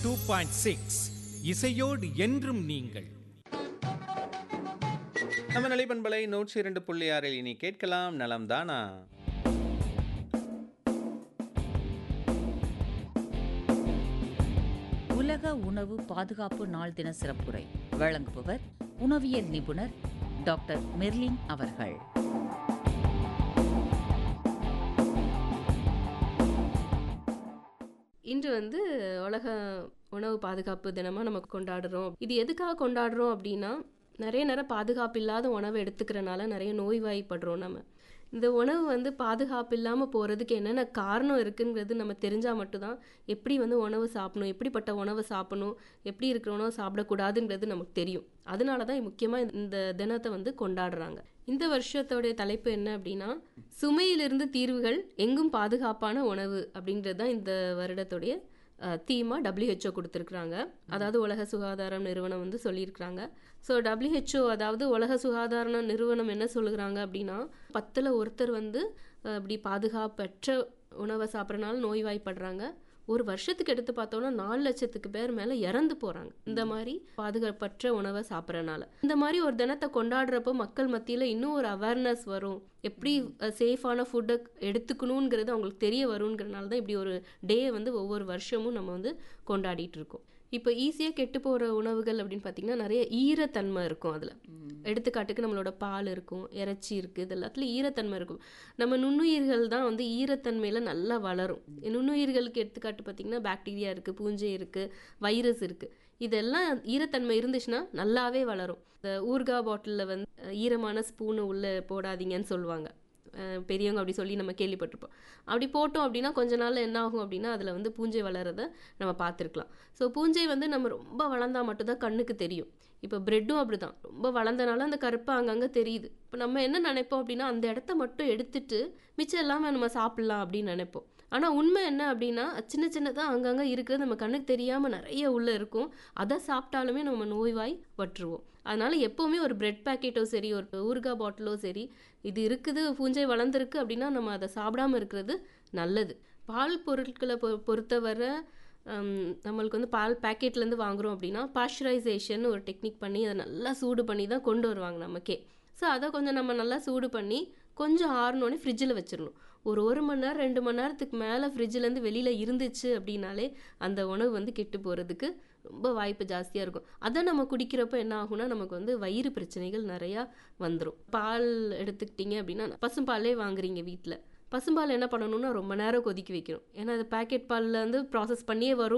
2.6 இசையோடு என்றும் நீங்கள். நம்ம நிலைப்பண்பலை 102.6 இனி கேட்கலாம் நலம் தானா. உலக உணவு பாதுகாப்பு நாள் தின சிறப்புரை வழங்குபவர் உணவியல் நிபுணர் டாக்டர் மெர்லின் அவர்கள். இன்று உலக உணவு பாதுகாப்பு தினமாக நம்ம கொண்டாடுறோம். இது எதுக்காக கொண்டாடுறோம் அப்படின்னா, நிறைய நேரம் பாதுகாப்பு இல்லாத உணவை எடுத்துக்கிறனால நிறைய நோய்வாய்ப்படுறோம். நம்ம இந்த உணவு பாதுகாப்பு இல்லாமல் போகிறதுக்கு என்னென்ன காரணம் இருக்குங்கிறது நம்ம தெரிஞ்சால் மட்டும்தான் எப்படி உணவு சாப்பிடணும், எப்படிப்பட்ட உணவை சாப்பிடணும், எப்படி இருக்கிற உணவை சாப்பிடக்கூடாதுங்கிறது நமக்கு தெரியும். அதனால தான் முக்கியமாக இந்த தினத்தை கொண்டாடுறாங்க. இந்த வருஷத்தோடைய தலைப்பு என்ன அப்படின்னா, சுமையிலிருந்து தீர்வுகள் எங்கும் பாதுகாப்பான உணவு அப்படின்றது தான் இந்த வருடத்துடைய தீமா WHO கொடுத்துருக்குறாங்க. அதாவது உலக சுகாதார நிறுவனம் சொல்லியிருக்கிறாங்க. ஸோ WHO அதாவது உலக சுகாதார நிறுவனம் என்ன சொல்லுகிறாங்க அப்படின்னா, 10ல் ஒருத்தர் இப்படி பாதுகாப்பற்ற உணவை சாப்பிட்றனால நோய்வாய்ப்படுறாங்க. ஒரு வருஷத்துக்கு எடுத்து பார்த்தோம்னா 4 லட்சத்துக்கு பேர் மேலே இறந்து போகிறாங்க இந்த மாதிரி பாதுகாப்பற்ற உணவை சாப்பிட்றனால. இந்த மாதிரி ஒரு தினத்தை கொண்டாடுறப்போ மக்கள் மத்தியில் இன்னும் ஒரு அவேர்னஸ் வரும், எப்படி சேஃபான ஃபுட்டை எடுத்துக்கணுங்கிறது அவங்களுக்கு தெரிய வருங்கிறனால தான் இப்படி ஒரு டே ஒவ்வொரு வருஷமும் நம்ம கொண்டாடிட்டு இருக்கோம். இப்போ ஈஸியாக கெட்டு போகிற உணவுகள் அப்படின்னு பார்த்தீங்கன்னா நிறைய ஈரத்தன்மை இருக்கும். அதில் எடுத்துக்காட்டுக்கு நம்மளோட பால் இருக்கும், இறைச்சி இருக்குது, இது எல்லாத்துலேயும் ஈரத்தன்மை இருக்கும். நம்ம நுண்ணுயிர்கள் தான் ஈரத்தன்மையில் நல்லா வளரும். நுண்ணுயிர்களுக்கு எடுத்துக்காட்டு பார்த்திங்கன்னா பாக்டீரியா இருக்குது, பூஞ்சை இருக்குது, வைரஸ் இருக்குது. இதெல்லாம் ஈரத்தன்மை இருந்துச்சுன்னா நல்லாவே வளரும். இந்த ஊறுகாய் பாட்டிலில் ஈரமான ஸ்பூனு உள்ளே போடாதீங்கன்னு சொல்லுவாங்க பெரியவங்க, அப்படி சொல்லி நம்ம கேள்விப்பட்டிருப்போம். அப்படி போட்டோம் அப்படின்னா கொஞ்ச நாள் என்ன ஆகும் அப்படின்னா அதில் பூஞ்சை வளர்கிறத நம்ம பார்த்துருக்கலாம். ஸோ பூஞ்சை நம்ம ரொம்ப வளர்ந்தால் மட்டும்தான் கண்ணுக்கு தெரியும். இப்போ ப்ரெட்டும் அப்படி தான், ரொம்ப வளர்ந்தனால அந்த கருப்பை அங்கங்கே தெரியுது. இப்போ நம்ம என்ன நினைப்போம் அப்படின்னா, அந்த இடத்த மட்டும் எடுத்துட்டு மிச்சம் எல்லாமே நம்ம சாப்பிட்லாம் அப்படின்னு நினைப்போம். ஆனால் உண்மை என்ன அப்படின்னா, சின்ன சின்னதாக அங்கங்கே இருக்கிறது நம்ம கண்ணுக்கு தெரியாமல் நிறைய உள்ளே இருக்கும். அதை சாப்பிட்டாலுமே நம்ம நோய்வாய் பற்றுவோம். அதனால் எப்போவுமே ஒரு பிரெட் பேக்கெட்டோ சரி, ஒரு ஊறுகாய் பாட்டிலோ சரி, இது இருக்குது பூஞ்சை வளர்ந்துருக்கு அப்படின்னா நம்ம அதை சாப்பிடாமல் இருக்கிறது நல்லது. பால் பொருட்களை பொறுத்தவரை நம்மளுக்கு பால் பேக்கெட்லேருந்து வாங்குகிறோம் அப்படின்னா பாஸ்சரைசேஷன் ஒரு டெக்னிக் பண்ணி அதை நல்லா சூடு பண்ணி தான் கொண்டு வருவாங்க நமக்கே. ஸோ அதை கொஞ்சம் நம்ம நல்லா சூடு பண்ணி கொஞ்சம் ஆறினோடனே ஃப்ரிட்ஜில் வச்சிடணும். ஒரு மணி நேரம் 2 மணி நேரத்துக்கு மேலே ஃப்ரிட்ஜிலேருந்து வெளியில் இருந்துச்சு அப்படின்னாலே அந்த உணவு கெட்டு போகிறதுக்கு ரொம்ப வாய்ப்பு ஜாஸ்தியாக இருக்கும். அதை நம்ம குடிக்கிறப்ப என்ன ஆகும்னா நமக்கு வயிறு பிரச்சனைகள் நிறையா வந்துடும். பால் எடுத்துக்கிட்டிங்க அப்படின்னா, பசும்பாலே வாங்குறீங்க வீட்டில், பசும்பால் என்ன பண்ணணும்னா ரொம்ப நேரம் கொதிக்க வைக்கணும். ஏன்னா அது பேக்கெட் பாலில் ப்ராசஸ் பண்ணியே வரும்.